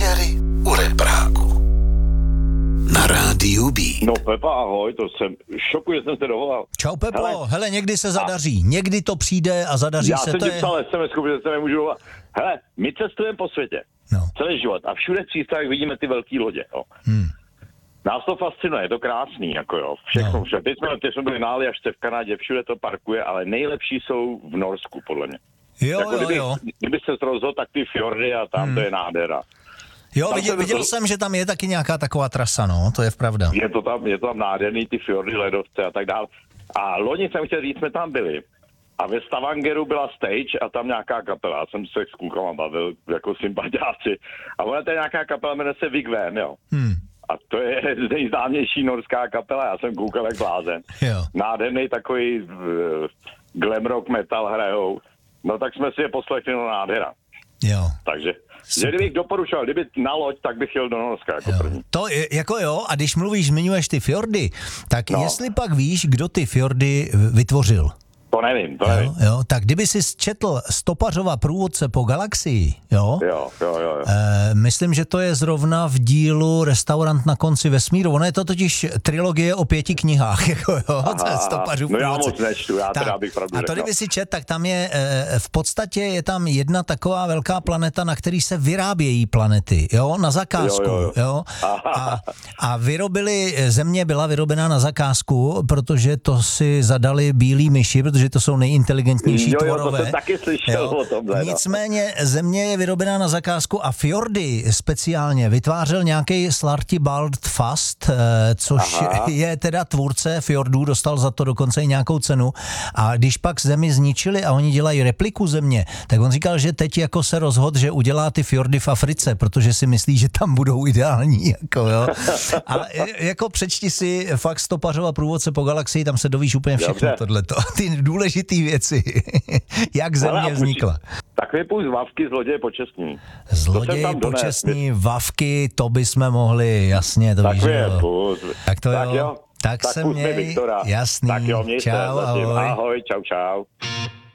Večery u Repráku. Na rádiu B. No Pepa, ahoj, šokuje, jsem se dovolal. Čau Pepo, hele, někdy se zadaří, někdy to přijde a zadaří já se. Já jsem ti psal SMS-ku, že se nemůžu dovolat. Hele, my cestujeme po světě, celý život a všude v přístavech vidíme ty velké lodě, jo. Nás to fascinuje, je to krásný, jako jo, všechno. Teď jsme byli na Aljašce v Kanadě, všude to parkuje, ale nejlepší jsou v Norsku, podle mě. Kdyby se rozhodl, tak ty fjordy a tam to je nádhera. Jo, viděl jsem, že tam je taky nějaká taková trasa, no, to je pravda. Je to tam nádherný, ty fjordy, ledovce a tak dále. A loni jsem chtěl říct, jsme tam byli. A ve Stavangeru byla stage a tam nějaká kapela. Já jsem se s klukama bavil jako sympatiáci. A ona to je nějaká kapela, jmenuje se Vigven, jo. A to je nejznámější norská kapela, já jsem koukal jak blázen. Nádherný takový glam rock metal hrajou. No tak jsme si je poslechli, no nádhera. Jo. Takže, že kdybych doporučoval, kdyby na loď, tak bych jel do Norska jako první. To jako jo, a když zmiňuješ ty fjordy, tak jestli pak víš, kdo ty fjordy vytvořil? To nevím. Jo, tak kdyby si četl Stopařova průvodce po galaxii, jo. Myslím, že to je zrovna v dílu Restaurant na konci vesmíru. Ono je to totiž trilogie o 5 knihách, jako jo, Stopařův průvodce. No já moc nečtu, já teda bych pravdu řekl. A to kdyby si čet, tak tam je, v podstatě je tam jedna taková velká planeta, na který se vyrábějí planety, jo, na zakázku, jo. A Země byla vyrobená na zakázku, protože to si zadali bílí myši, protože to jsou nejinteligentnější tvorové. To jsem taky slyšel o tomhle. Nicméně Země je vyrobená na zakázku a fjordy speciálně vytvářel nějaký Slartibald Fast, což je teda tvůrce fjordů, dostal za to dokonce i nějakou cenu. A když pak Zemi zničili a oni dělají repliku Země, tak on říkal, že teď jako se rozhodl, že udělá ty fjordy v Africe, protože si myslí, že tam budou ideální. Jako, jo. A jako přečti si fakt Stopařova průvodce po galaxii, tam se dovíš úplně všechno tohleto. Ty důležitý věci, jak Země vznikla. Tak mi půjď z Vavky, zloděje počestní. Zloděje počestní, Vavky, to bychom mohli, jasně, to víš, jo. Tak to jo. Tak se měj, jasný. Tak jo, měj se, ahoj. Ahoj, čau.